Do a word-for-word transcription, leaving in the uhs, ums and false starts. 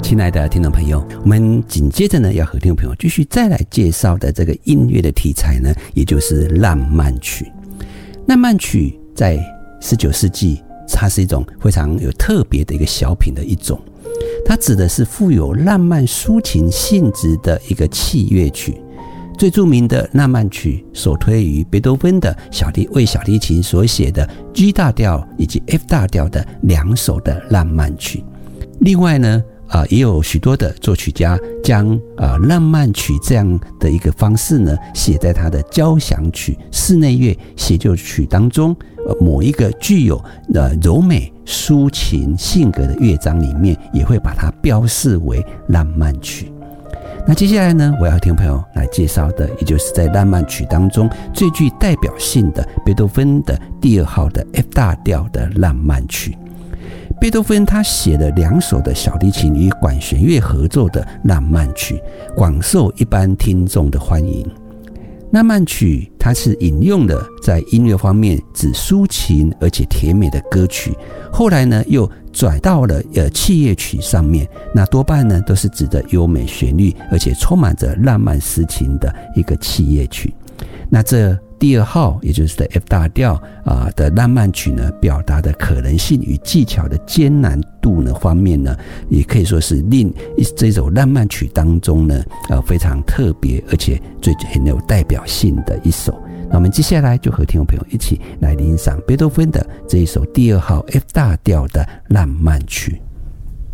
亲爱的听众朋友，我们紧接着呢要和听众朋友继续再来介绍的这个音乐的题材呢，也就是浪漫曲。浪漫曲在十九世纪，它是一种非常有特别的一个小品的一种，它指的是富有浪漫抒情性质的一个器乐曲。最著名的浪漫曲首推于贝多芬的小提为小提琴所写的 G 大调以及 F 大调的两首的浪漫曲。另外呢，呃、也有许多的作曲家将、呃、浪漫曲这样的一个方式呢写在他的交响曲、室内乐协奏曲当中，呃、某一个具有、呃、柔美抒情性格的乐章里面，也会把它标示为浪漫曲。那接下来呢，我要和听众朋友来介绍的，也就是在浪漫曲当中最具代表性的贝多芬的第二号的 F 大调的浪漫曲。贝多芬他写了两首的小提琴与管弦乐合奏的浪漫曲，广受一般听众的欢迎。浪漫曲它是引用了在音乐方面指抒情而且甜美的歌曲，后来呢又转到了呃器乐曲上面，那多半呢都是指的优美旋律而且充满着浪漫诗情的一个器乐曲。那这第二号，也就是 F 大调、呃、的浪漫曲呢，表达的可能性与技巧的艰难度呢方面呢，也可以说是令这首浪漫曲当中呢，呃非常特别而且最很有代表性的一首。那我们接下来就和听众朋友一起来欣赏贝多芬的这一首第二号 F 大调的浪漫曲。